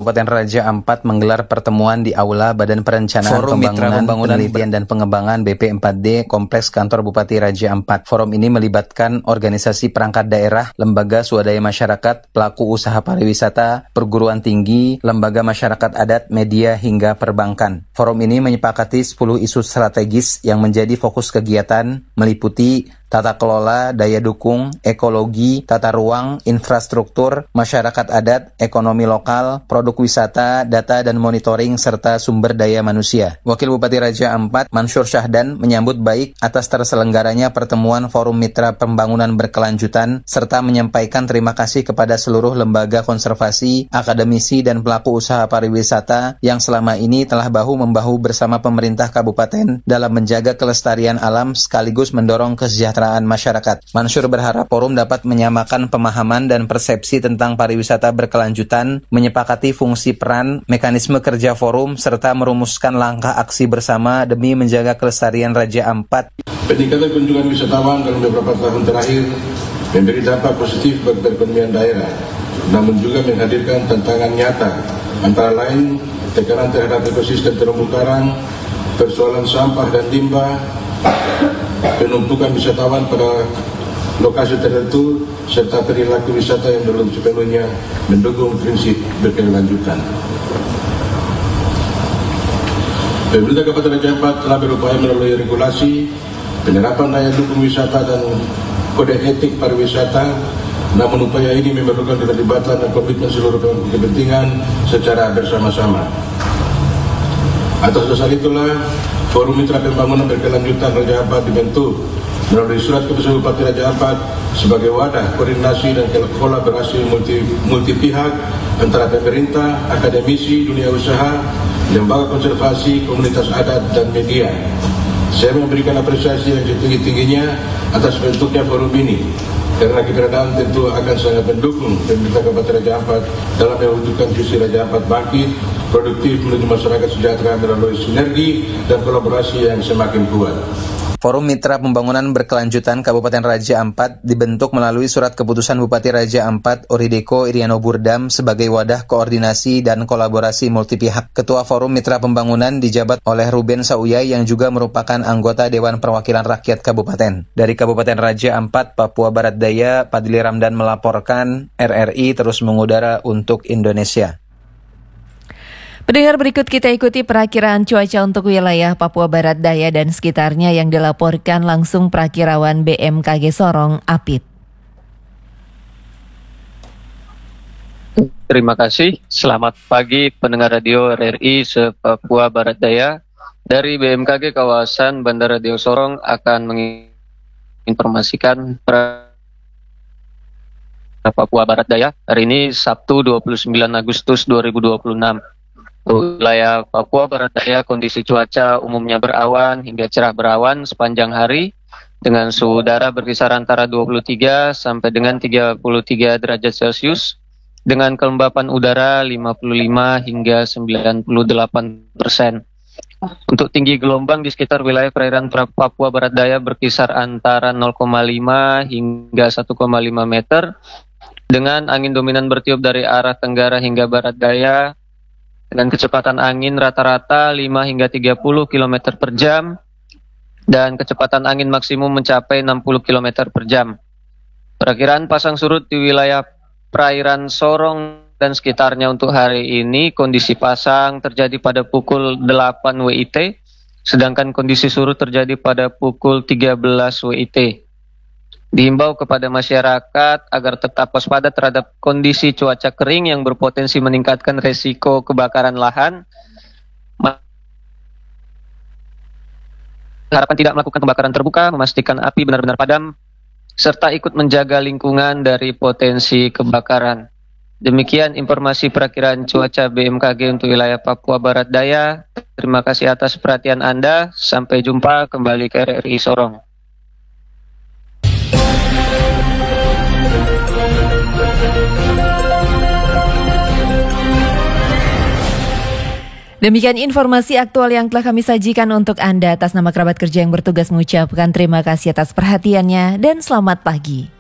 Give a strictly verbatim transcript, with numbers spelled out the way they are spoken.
Kabupaten Raja Ampat menggelar pertemuan di Aula Badan Perencanaan Forum Mitra Pembangunan, Pembangunan Penelitian dan Pengembangan B P empat D Kompleks Kantor Bupati Raja Ampat. Forum ini melibatkan organisasi perangkat daerah, lembaga swadaya masyarakat, pelaku usaha pariwisata, perguruan tinggi, lembaga masyarakat adat, media hingga perbankan. Forum ini menyepakati sepuluh isu strategis yang menjadi fokus kegiatan, meliputi tata kelola, daya dukung, ekologi, tata ruang, infrastruktur, masyarakat adat, ekonomi lokal, produk wisata, data dan monitoring, serta sumber daya manusia. Wakil Bupati Raja Ampat, Mansur Syahdan, menyambut baik atas terselenggaranya pertemuan Forum Mitra Pembangunan Berkelanjutan, serta menyampaikan terima kasih kepada seluruh lembaga konservasi, akademisi, dan pelaku usaha pariwisata yang selama ini telah bahu-membahu bersama pemerintah kabupaten dalam menjaga kelestarian alam sekaligus mendorong kesejahteraan masyarakat. Mansur berharap forum dapat menyamakan pemahaman dan persepsi tentang pariwisata berkelanjutan, menyepakati fungsi peran, mekanisme kerja forum, serta merumuskan langkah aksi bersama demi menjaga kelestarian Raja Ampat. Peningkatan kunjungan wisatawan dalam beberapa tahun terakhir memberi dampak positif bagi perekonomian daerah, namun juga menghadirkan tantangan nyata, antara lain tekanan terhadap ekosistem terumbu karang, persoalan sampah dan limbah, penumpukan wisatawan pada lokasi tertentu, serta perilaku wisata yang belum sepenuhnya mendukung prinsip berkelanjutan. Pemerintah Kabupaten Raja Ampat telah berupaya melalui regulasi, penerapan daya dukung wisata dan kode etik pariwisata, namun upaya ini memerlukan keterlibatan dan komitmen seluruh kepentingan secara bersama-sama. Atas dasar itulah, Forum Mitra Pembangunan Berkelanjutan Raja Ampat dibentuk melalui surat keputusan Bupati Raja Ampat sebagai wadah koordinasi dan kolaborasi multi, multi pihak antara pemerintah, akademisi, dunia usaha, lembaga konservasi, komunitas adat, dan media. Saya memberikan apresiasi yang setinggi-tingginya atas bentuknya forum ini, karena keberadaan tentu akan sangat mendukung pemerintah Kabupaten Raja Ampat dalam mewujudkan visi Raja Ampat bangkit, produktif menuju masyarakat sejahtera melalui sinergi dan kolaborasi yang semakin kuat. Forum Mitra Pembangunan Berkelanjutan Kabupaten Raja Ampat dibentuk melalui surat keputusan Bupati Raja Ampat Orideko Iriano Burdam sebagai wadah koordinasi dan kolaborasi multipihak. Ketua Forum Mitra Pembangunan dijabat oleh Ruben Sauyai yang juga merupakan anggota Dewan Perwakilan Rakyat Kabupaten. Dari Kabupaten Raja Ampat, Papua Barat Daya, Padli Ramdan melaporkan R R I terus mengudara untuk Indonesia. Pendengar, berikut kita ikuti perakiraan cuaca untuk wilayah Papua Barat Daya dan sekitarnya yang dilaporkan langsung Prakirawan B M K G Sorong, Apit. Terima kasih. Selamat pagi pendengar radio R R I se-Papua Barat Daya. Dari B M K G kawasan Bandara Deo Sorong akan menginformasikan Papua Barat Daya hari ini Sabtu dua puluh sembilan Agustus dua ribu dua puluh enam. Wilayah Papua Barat Daya kondisi cuaca umumnya berawan hingga cerah berawan sepanjang hari dengan suhu udara berkisar antara dua puluh tiga sampai dengan tiga puluh tiga derajat Celcius dengan kelembapan udara lima puluh lima hingga sembilan puluh delapan persen. Untuk tinggi gelombang di sekitar wilayah perairan Papua Barat Daya berkisar antara nol koma lima hingga satu koma lima meter dengan angin dominan bertiup dari arah tenggara hingga barat daya dengan kecepatan angin rata-rata lima hingga tiga puluh kilometer per jam dan kecepatan angin maksimum mencapai enam puluh kilometer per jam. Perakiraan pasang surut di wilayah perairan Sorong dan sekitarnya untuk hari ini, kondisi pasang terjadi pada pukul delapan W I T, sedangkan kondisi surut terjadi pada pukul tiga belas W I T. Dihimbau kepada masyarakat agar tetap waspada terhadap kondisi cuaca kering yang berpotensi meningkatkan resiko kebakaran lahan. Harapan tidak melakukan pembakaran terbuka, memastikan api benar-benar padam, serta ikut menjaga lingkungan dari potensi kebakaran. Demikian informasi perakiraan cuaca B M K G untuk wilayah Papua Barat Daya. Terima kasih atas perhatian Anda. Sampai jumpa kembali ke R R I Sorong. Demikian informasi aktual yang telah kami sajikan untuk Anda. Atas nama kerabat kerja yang bertugas mengucapkan terima kasih atas perhatiannya dan selamat pagi.